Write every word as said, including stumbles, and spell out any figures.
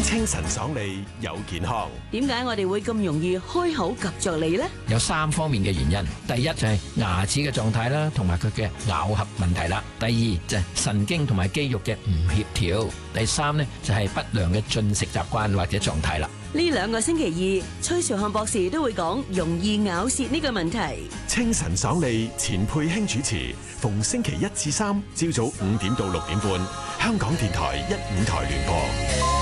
清晨爽利又健康。 點解我哋會咁容易開口夾着脷呢？ 有三方面嘅原因。第一就係牙齒嘅狀態啦，同埋佢嘅咬合問題啦。第二就係神經同埋肌肉嘅唔協調。第三呢就係不良嘅進食習慣或者狀態啦。 呢兩個星期二，崔兆漢博士都會講容易咬舌呢個問題。 清晨爽利，錢佩卿主持，逢星期一至三朝早五點到六點半，香港電台一五台聯播。